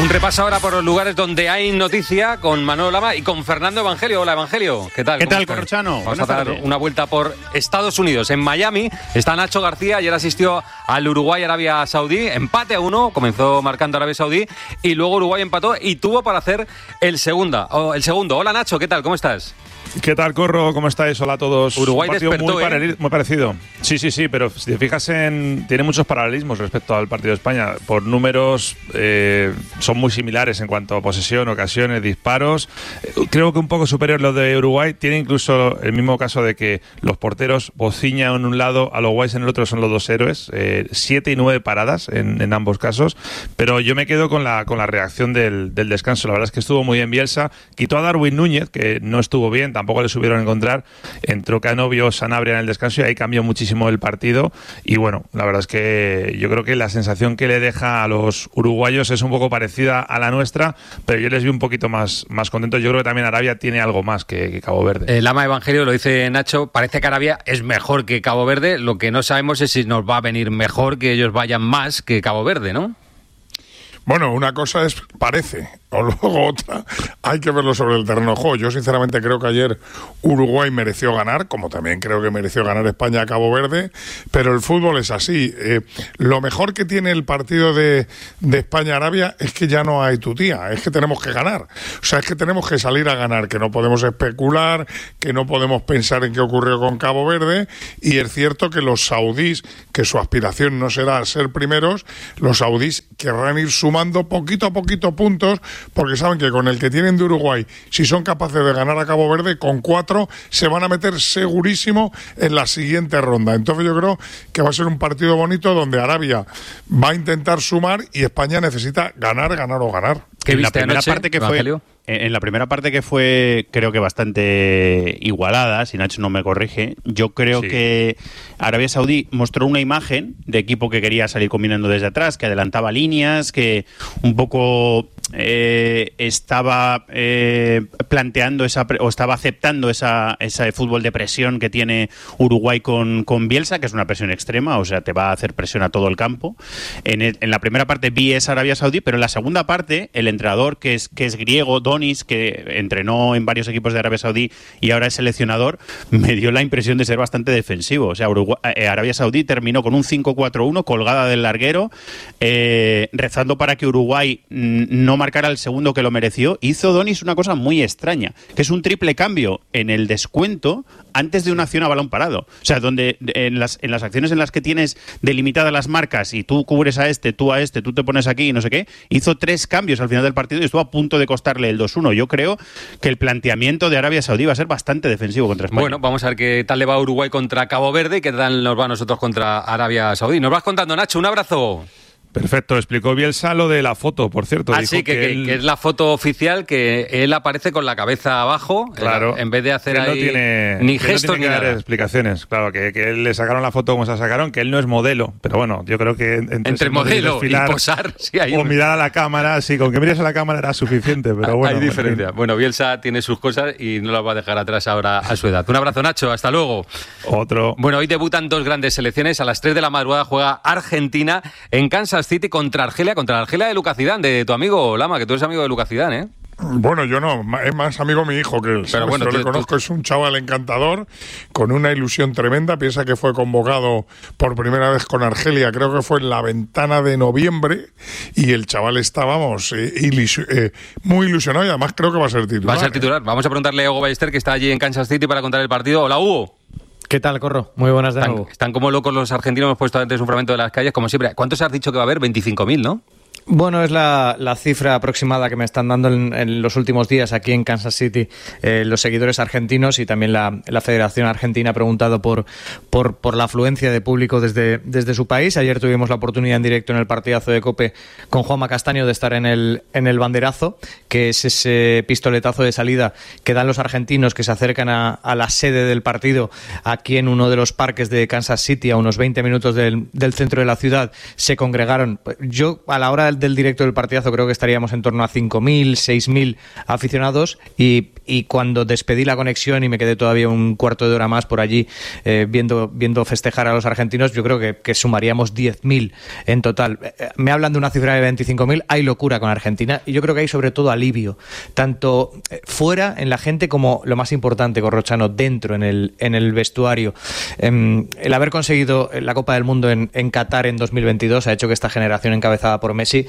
Un repaso ahora por los lugares donde hay noticia con Manolo Lama y con Fernando Evangelio. Hola, Evangelio. ¿Qué tal? ¿Qué tal, Corrochano? Vamos a dar una vuelta por Estados Unidos. En Miami está Nacho García. Ayer asistió al Uruguay-Arabia Saudí. Empate a 1. Comenzó marcando Arabia Saudí. Y luego Uruguay empató y tuvo para hacer el segundo. Hola, Nacho. ¿Qué tal? ¿Cómo estás? ¿Qué tal, Corro? ¿Cómo estáis? Hola a todos. Uruguay un partido despertó, muy parecido. Sí, pero si te fijas tiene muchos paralelismos respecto al partido de España. Por números son muy similares en cuanto a posesión, ocasiones, disparos. Creo que un poco superior lo de Uruguay. Tiene incluso el mismo caso de que los porteros Bociña en un lado, a los Guays en el otro, son los dos héroes. 7 y 9 paradas en ambos casos. Pero yo me quedo con la reacción del descanso. La verdad es que estuvo muy bien Bielsa. Quitó a Darwin Núñez, que no estuvo bien, tampoco le subieron encontrar. Entró Canovio, Sanabria en el descanso y ahí cambió muchísimo el partido. Y bueno, la verdad es que yo creo que la sensación que le deja a los uruguayos es un poco parecida a la nuestra, pero yo les vi un poquito más contentos. Yo creo que también Arabia tiene algo más que Cabo Verde. El Lama Evangelio lo dice Nacho, parece que Arabia es mejor que Cabo Verde. Lo que no sabemos es si nos va a venir mejor que ellos vayan más que Cabo Verde, ¿no? Bueno, una cosa es parece, o luego otra, hay que verlo sobre el terreno de juego. Yo sinceramente creo que ayer Uruguay mereció ganar, como también creo que mereció ganar España a Cabo Verde, pero el fútbol es así. Lo mejor que tiene el partido de España-Arabia es que ya no hay tutía, es que tenemos que ganar. O sea, es que tenemos que salir a ganar, que no podemos especular, que no podemos pensar en qué ocurrió con Cabo Verde, y es cierto que los saudíes, que su aspiración no será ser primeros, los saudíes querrán ir sumando poquito a poquito puntos, porque saben que con el que tienen de Uruguay, si son capaces de ganar a Cabo Verde, con 4 se van a meter segurísimo en la siguiente ronda. Entonces yo creo que va a ser un partido bonito donde Arabia va a intentar sumar y España necesita ganar o ganar. ¿Qué viste en la primera anoche, parte que Evangelio? En la primera parte que fue, creo que bastante igualada, si Nacho no me corrige, yo creo que Arabia Saudí mostró una imagen de equipo que quería salir combinando desde atrás, que adelantaba líneas, que un poco estaba planteando estaba aceptando ese fútbol de presión que tiene Uruguay con Bielsa, que es una presión extrema, o sea, te va a hacer presión a todo el campo. En la primera parte vi esa Arabia Saudí, pero en la segunda parte el entrenador, que es griego, Donis, que entrenó en varios equipos de Arabia Saudí y ahora es seleccionador, me dio la impresión de ser bastante defensivo. O sea, Arabia Saudí terminó con un 5-4-1 colgada del larguero, rezando para que Uruguay no marcara el segundo que lo mereció. Hizo Donis una cosa muy extraña, que es un triple cambio en el descuento antes de una acción a balón parado. O sea, donde en las acciones en las que tienes delimitadas las marcas y tú cubres a tú te pones aquí y no sé qué, hizo 3 cambios al final del partido y estuvo a punto de costarle el 2-1. Yo creo que el planteamiento de Arabia Saudí va a ser bastante defensivo contra España. Bueno, vamos a ver qué tal le va a Uruguay contra Cabo Verde y qué tal nos va a nosotros contra Arabia Saudí. Nos vas contando, Nacho, un abrazo. Perfecto, explicó Bielsa lo de la foto, por cierto. Dijo sí, que es la foto oficial, que él aparece con la cabeza abajo, claro, en vez de hacer ahí ni gestos ni nada. Explicaciones, claro, que él le sacaron la foto como se la sacaron, que él no es modelo, pero bueno, yo creo que entre modelo y posar, sí hay o mirar a la cámara, sí, con que mires a la cámara era suficiente, pero bueno. Hay diferencia. Bueno, Bielsa tiene sus cosas y no las va a dejar atrás ahora a su edad. Un abrazo, Nacho, hasta luego. Otro. Bueno, hoy debutan 2 grandes selecciones. A las 3 de la madrugada juega Argentina en Kansas City contra la Argelia de Lucas Zidane, de tu amigo Lama, que tú eres amigo de Lucas Zidane, ¿eh? Bueno, yo no, es más amigo mi hijo que él. Pero bueno, yo le conozco, es un chaval encantador, con una ilusión tremenda. Piensa que fue convocado por primera vez con Argelia, creo que fue en la ventana de noviembre, y el chaval está, muy ilusionado, y además creo que va a ser titular. Va a ser titular. Vamos a preguntarle a Hugo Ballester, que está allí en Kansas City para contar el partido. Hola, Hugo. ¿Qué tal, Corro? Muy buenas de nuevo. Están como locos los argentinos, hemos puesto antes un fragmento de las calles, como siempre. ¿Cuántos has dicho que va a haber? 25.000, ¿no? Bueno, es la cifra aproximada que me están dando en los últimos días aquí en Kansas City los seguidores argentinos, y también la Federación Argentina ha preguntado por la afluencia de público desde su país. Ayer tuvimos la oportunidad en directo en el partidazo de COPE con Juanma Castaño de estar en el banderazo, que es ese pistoletazo de salida que dan los argentinos que se acercan a la sede del partido aquí en uno de los parques de Kansas City, a unos 20 minutos del centro de la ciudad. Se congregaron. Yo, a la hora del directo del partidazo creo que estaríamos en torno a 5.000, 6.000 aficionados y cuando despedí la conexión y me quedé todavía un cuarto de hora más por allí viendo festejar a los argentinos, yo creo que sumaríamos 10.000 en total. Me hablan de una cifra de 25.000, hay locura con Argentina y yo creo que hay sobre todo alivio, tanto fuera en la gente como lo más importante, Corrochano, dentro en el vestuario. El haber conseguido la Copa del Mundo en Qatar en 2022 ha hecho que esta generación encabezada por Messi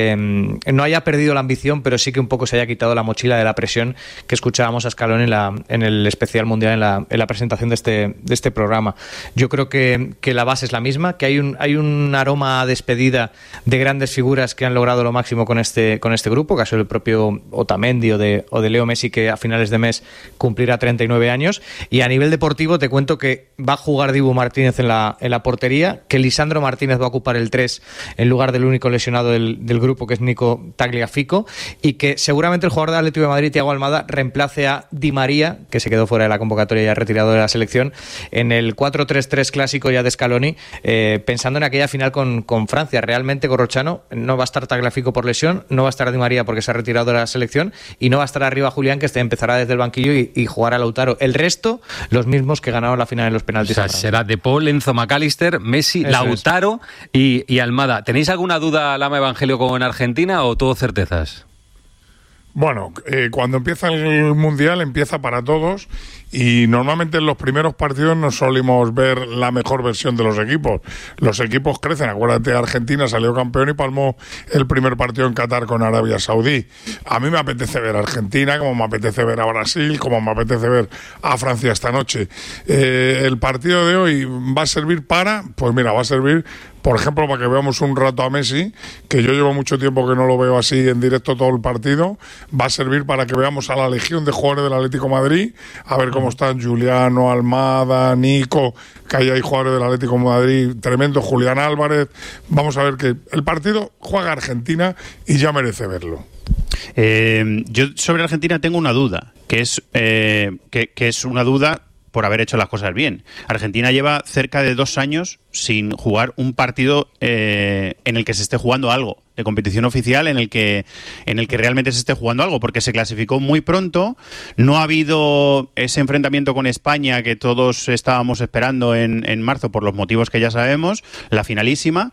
no haya perdido la ambición, pero sí que un poco se haya quitado la mochila de la presión que escuchábamos a Scaloni en el especial mundial en la presentación de este programa. Yo creo que la base es la misma, que hay un aroma a despedida de grandes figuras que han logrado lo máximo con este grupo, caso del propio Otamendi o de Leo Messi, que a finales de mes cumplirá 39 años. Y a nivel deportivo te cuento que va a jugar Dibu Martínez en la portería, que Lisandro Martínez va a ocupar el 3 en lugar del único lesionado del grupo, que es Nico Tagliafico, y que seguramente el jugador de Atlético de Madrid, Thiago Almada, reemplace a Di María, que se quedó fuera de la convocatoria y ha retirado de la selección, en el 4-3-3 clásico ya de Scaloni, pensando en aquella final con Francia. Realmente, Corrochano, no va a estar Tagliafico por lesión, no va a estar Di María porque se ha retirado de la selección y no va a estar arriba Julián, que empezará desde el banquillo y jugará a Lautaro. El resto, los mismos que ganaron la final en los penaltis. O sea, será De Paul, Enzo McAllister, Messi, eso Lautaro y Almada. ¿Tenéis alguna duda, Lama Evangelio, con Argentina o todo certezas? Bueno, cuando empieza el Mundial empieza para todos y normalmente en los primeros partidos no solimos ver la mejor versión de los equipos. Los equipos crecen. Acuérdate, Argentina salió campeón y palmó el primer partido en Qatar con Arabia Saudí. A mí me apetece ver a Argentina, como me apetece ver a Brasil, como me apetece ver a Francia esta noche. El partido de hoy va a servir va a servir, por ejemplo, para que veamos un rato a Messi, que yo llevo mucho tiempo que no lo veo así en directo todo el partido. Va a servir para que veamos a la legión de jugadores del Atlético de Madrid, a ver cómo están Juliano, Almada, Nico, que hay jugadores del Atlético de Madrid, tremendo, Julián Álvarez. Vamos a ver que el partido juega Argentina y ya merece verlo. Yo sobre Argentina tengo una duda, que es una duda por haber hecho las cosas bien. Argentina lleva cerca de 2 años sin jugar un partido en el que se esté jugando algo de competición oficial, en el que realmente se esté jugando algo, porque se clasificó muy pronto, no ha habido ese enfrentamiento con España que todos estábamos esperando en marzo por los motivos que ya sabemos, la finalísima,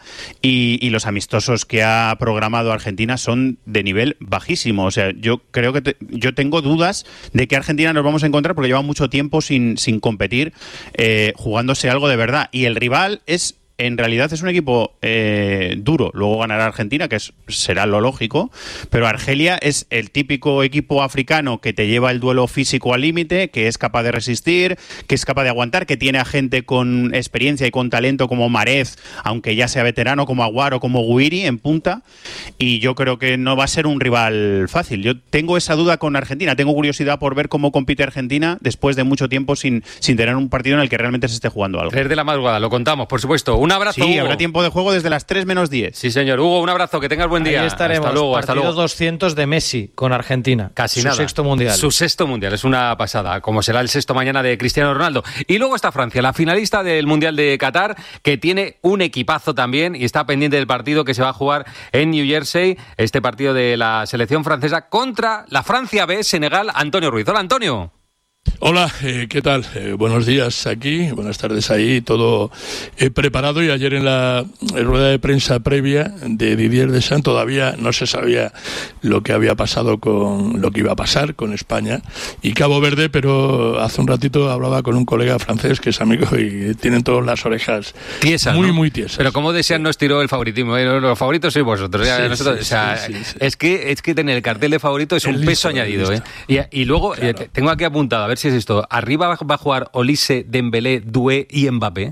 y los amistosos que ha programado Argentina son de nivel bajísimo. O sea, yo creo que yo tengo dudas de que Argentina nos vamos a encontrar, porque lleva mucho tiempo sin competir, jugándose algo de verdad, y el rival en realidad es un equipo duro. Luego ganará Argentina, que será lo lógico, pero Argelia es el típico equipo africano que te lleva el duelo físico al límite, que es capaz de resistir, que es capaz de aguantar, que tiene a gente con experiencia y con talento como Marez, aunque ya sea veterano, como Aguar o como Guiri en punta, y yo creo que no va a ser un rival fácil. Yo tengo esa duda con Argentina, tengo curiosidad por ver cómo compite Argentina después de mucho tiempo sin tener un partido en el que realmente se esté jugando algo. 3 de la madrugada, lo contamos, por supuesto. Un abrazo, sí, Hugo. Habrá tiempo de juego desde las 3 menos 10. Sí, señor. Hugo, un abrazo, que tengas buen día. Ahí estaremos. Hasta luego, partido 200 de Messi con Argentina. Casi su nada. Sexto mundial. Su sexto mundial, es una pasada, como será el sexto mañana de Cristiano Ronaldo. Y luego está Francia, la finalista del Mundial de Qatar, que tiene un equipazo también y está pendiente del partido que se va a jugar en New Jersey, este partido de la selección francesa contra la Francia B, Senegal. Antonio Ruiz. Hola, Antonio. Hola, ¿qué tal? Buenos días aquí, buenas tardes ahí, todo preparado, y ayer en la rueda de prensa previa de Didier Deschamps todavía no se sabía lo que había pasado con lo que iba a pasar con España y Cabo Verde, pero hace un ratito hablaba con un colega francés que es amigo y tienen todas las orejas tiesas, muy, ¿no? muy tiesas. Pero como Deschamps nos tiró el favoritismo, los favoritos sois vosotros. Sí, nosotros, sí, o sea, sí, sí. Es que tener el cartel de favorito es un peso añadido. Y luego, claro, tengo aquí apuntado, a ver si es esto. Arriba va a jugar Olise, Dembélé, Doué y Mbappé.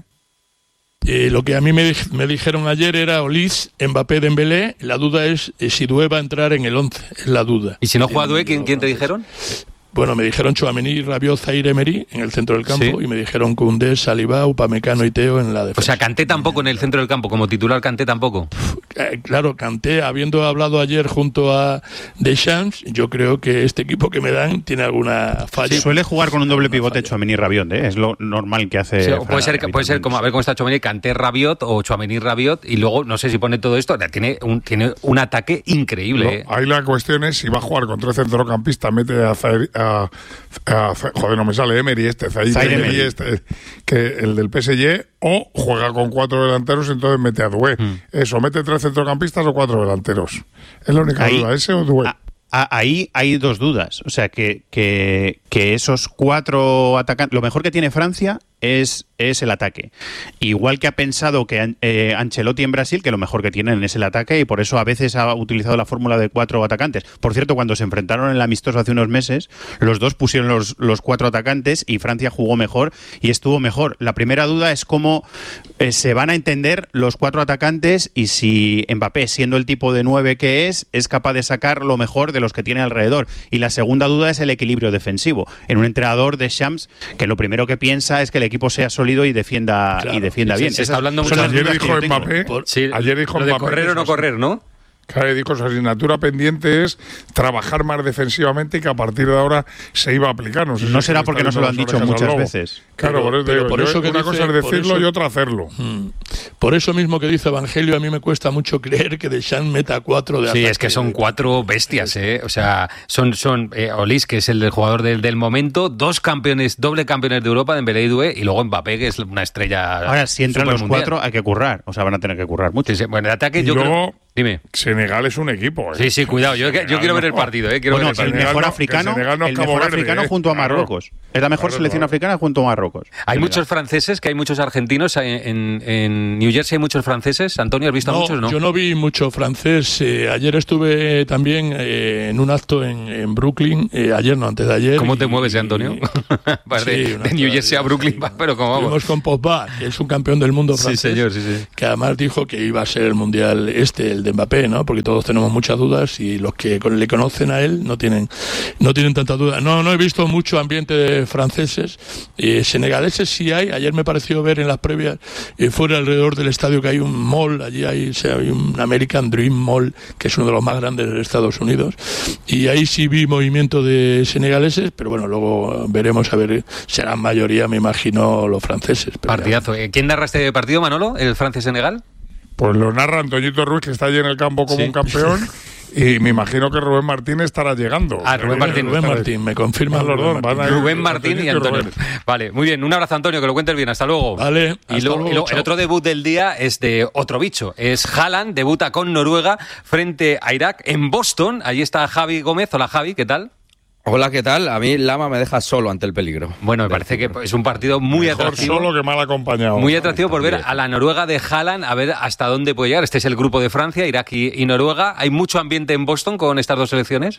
Lo que a mí me dijeron ayer era Olise, Mbappé, Dembélé. La duda es si Doué va a entrar en el 11, es la duda. ¿Y si no juega Doué, quién te dijeron? Bueno, me dijeron Tchouaméni, Rabiot, Zaire Emery en el centro del campo, y me dijeron Koundé, Saliba, Upamecano y Teo en la defensa. O sea, Kanté tampoco en el centro del campo, como titular Kanté tampoco. Claro, Kanté, habiendo hablado ayer junto a Deschamps, yo creo que este equipo que me dan tiene alguna falla. Sí, suele jugar con un doble pivote Tchouaméni Rabiot, es lo normal que hace. Sí, puede ser como, a ver cómo está Tchouaméni, Kanté Rabiot o Tchouaméni Rabiot, y luego no sé si pone todo esto, tiene un ataque increíble. Ahí la cuestión es si va a jugar con 3 centrocampistas, mete joder, no me sale Emery Zaire Emery que el del PSG, o juega con 4 delanteros, entonces mete a Doué. Eso, mete 3 centrocampistas o 4 delanteros. Es la única duda, ese o Doué. Ahí hay dos dudas. O sea, que esos 4 atacantes... Lo mejor que tiene Francia es el ataque. Igual que ha pensado que Ancelotti en Brasil, que lo mejor que tienen es el ataque, y por eso a veces ha utilizado la fórmula de 4 atacantes. Por cierto, cuando se enfrentaron en el amistoso hace unos meses, los dos pusieron los 4 atacantes y Francia jugó mejor y estuvo mejor. La primera duda es cómo se van a entender los 4 atacantes y si Mbappé, siendo el tipo de 9 que es capaz de sacar lo mejor de los que tiene alrededor. Y la segunda duda es el equilibrio defensivo. En un entrenador de Deschamps, que lo primero que piensa es que el equipo sea sólido y defienda bien. Se está hablando mucho. Ayer dijo Mbappé, ayer dijo Mbappé, de correr o no correr, ¿no? Claro, dijo, su asignatura pendiente es trabajar más defensivamente y que a partir de ahora se iba a aplicar. No será porque no se lo han dicho muchas veces. Claro, pero por eso que una cosa es decirlo y otra hacerlo. Por eso mismo que dice Evangelio, a mí me cuesta mucho creer que Deschamps meta 4 de ataque. Sí, es que son 4 bestias, O sea, son Olis, que es el jugador del momento, 2 campeones, doble campeones de Europa, Dembélé y Doué, y luego Mbappé, que es una estrella. Ahora, si entran los 4, hay que currar. O sea, van a tener que currar mucho. Sí, bueno, el ataque y yo luego, creo... Dime. Senegal es un equipo. Sí, cuidado. Yo quiero ver el partido. Quiero ver el partido. El mejor africano junto a Marruecos. Es la mejor selección africana junto a Marruecos. Hay muchos franceses, que hay muchos argentinos. En New Jersey hay muchos franceses. Antonio, ¿has visto muchos? No, yo no vi mucho francés. Ayer estuve también en un acto en Brooklyn. Ayer no, antes de ayer. ¿Cómo te mueves, Antonio? de New Jersey a Brooklyn, pero ¿cómo vamos? Fuimos con Pogba, que es un campeón del mundo francés. Sí, señor, sí. Que además dijo que iba a ser el mundial el de Mbappé, ¿no? Porque todos tenemos muchas dudas y los que le conocen a él no tienen tantas dudas. No he visto mucho ambiente de franceses. Senegaleses sí hay. Ayer me pareció ver en las previas fuera alrededor del estadio que hay un mall. Allí hay un American Dream Mall, que es uno de los más grandes de Estados Unidos. Y ahí sí vi movimiento de senegaleses, pero bueno, luego veremos, a ver, serán mayoría, me imagino, los franceses. Partidazo. ¿Quién narra este partido, Manolo? ¿El Francia-Senegal? Pues lo narra Antoñito Ruiz, que está allí en el campo como un campeón. Y me imagino que Rubén Martín estará llegando. Rubén Martín, me confirman los dos. Rubén Martín y Antonio. Vale, muy bien. Un abrazo, Antonio, que lo cuentes bien. Hasta luego. Vale. Y luego, el otro debut del día es de otro bicho. Es Haaland, debuta con Noruega frente a Irak en Boston. Allí está Javi Gómez. Hola, Javi, ¿qué tal? Hola, ¿qué tal? A mí Lama me deja solo ante el peligro. Bueno, me parece que es un partido muy atractivo. Mejor solo que mal acompañado. Muy atractivo por ver a la Noruega de Haaland, a ver hasta dónde puede llegar. Este es el grupo de Francia, Irak y Noruega. ¿Hay mucho ambiente en Boston con estas dos selecciones?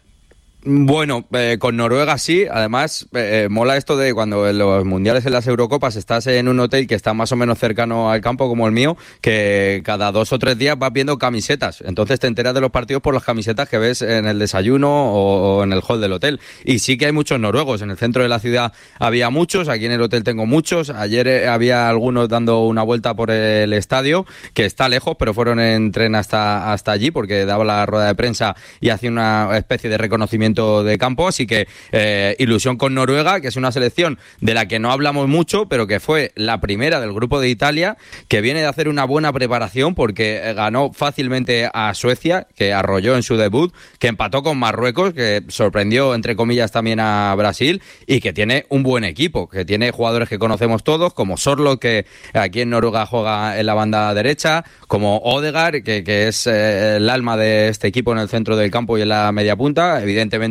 Bueno, con Noruega sí. Además, mola esto de cuando en los mundiales, en las Eurocopas, estás en un hotel que está más o menos cercano al campo, como el mío, que cada 2 o 3 días vas viendo camisetas. Entonces te enteras de los partidos por las camisetas que ves en el desayuno o en el hall del hotel. Y sí que hay muchos noruegos. En el centro de la ciudad había muchos, aquí en el hotel tengo muchos. Ayer había algunos dando una vuelta por el estadio, que está lejos, pero fueron en tren hasta allí, porque daba la rueda de prensa y hacía una especie de reconocimiento de campo, así que ilusión con Noruega, que es una selección de la que no hablamos mucho, pero que fue la primera del grupo de Italia, que viene de hacer una buena preparación porque ganó fácilmente a Suecia, que arrolló en su debut, que empató con Marruecos, que sorprendió entre comillas también a Brasil, y que tiene un buen equipo, que tiene jugadores que conocemos todos, como Sorloth, que aquí en Noruega juega en la banda derecha, como Odegaard, que es el alma de este equipo en el centro del campo y en la media punta, evidentemente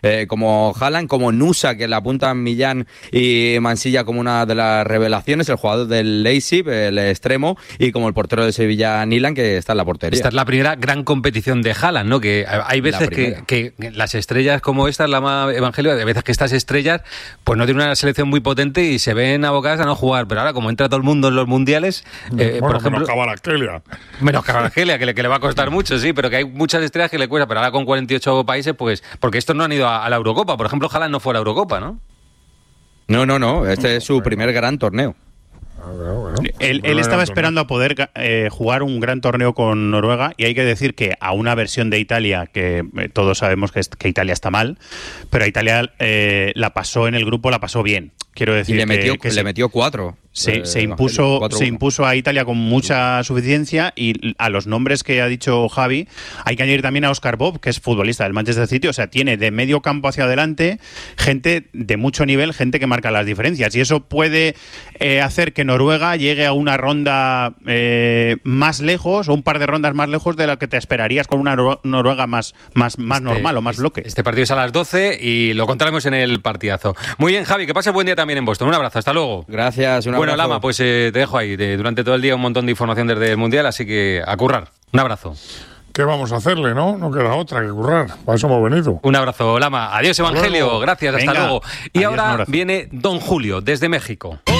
como Haaland, como Nusa, que la apuntan Millán y Mansilla como una de las revelaciones, el jugador del Leipzig, el extremo, y como el portero de Sevilla, Nilan, que está en la portería. Esta es la primera gran competición de Haaland, ¿no? Que hay veces que las estrellas como esta, la Evangelio, hay veces que estas estrellas pues no tienen una selección muy potente y se ven abocadas a no jugar, pero ahora como entra todo el mundo en los mundiales, por ejemplo... Menos Kvaratskhelia, que le va a costar mucho, sí, pero que hay muchas estrellas que le cuesta, pero ahora con 48 países, pues porque estos no han ido a la Eurocopa. Por ejemplo, Haaland no fue a la Eurocopa, ¿no? No. Este es su primer gran torneo. Él estaba esperando a poder jugar un gran torneo con Noruega, y hay que decir que a una versión de Italia que todos sabemos que Italia está mal, pero a Italia la pasó en el grupo, la pasó bien. Quiero decir y le metió 4. Se impuso a Italia con mucha suficiencia, y a los nombres que ha dicho Javi hay que añadir también a Oscar Bob, que es futbolista del Manchester City. O sea, tiene de medio campo hacia adelante gente de mucho nivel, gente que marca las diferencias, y eso puede hacer que Noruega llegue a una ronda más lejos, o un par de rondas más lejos de la que te esperarías con una Noruega más normal o más bloque. Este partido es a las 12 y lo contaremos en el partidazo. Muy bien, Javi, que pase buen día también en Boston. Un abrazo, hasta luego. Gracias, un abrazo. Bueno, Lama, pues te dejo ahí. Durante todo el día un montón de información desde el Mundial, así que a currar. Un abrazo. ¿Qué vamos a hacerle, no? No queda otra que currar. Para eso hemos venido. Un abrazo, Lama. Adiós, Evangelio. Gracias, hasta luego. Y Adiós, ahora viene Don Julio, desde México.